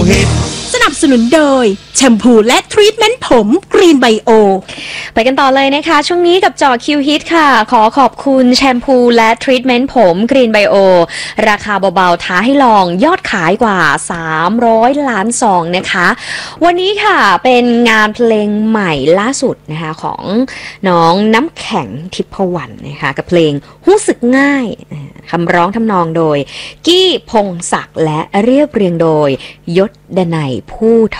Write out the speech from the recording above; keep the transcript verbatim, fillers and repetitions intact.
ฮิตสนับสนุนโดยแชมพูและทรีทเมนต์ผมกรีนไบโอไปกันต่อเลยนะคะช่วงนี้กับจอคิวฮิตค่ะขอขอบคุณแชมพูและทรีทเมนต์ผมกรีนไบโอราคาเบาๆท้าให้ลองยอดขายกว่าสามร้อยล้านซองนะคะวันนี้ค่ะเป็นงานเพลงใหม่ล่าสุดนะคะของน้องน้ำแข็งทิพวรรณนะคะกับเพลงรู้สึกง่ายคำร้องทำนองโดยกี้พงศักดิ์และเรียบเรียงโดยยศดนัยผู้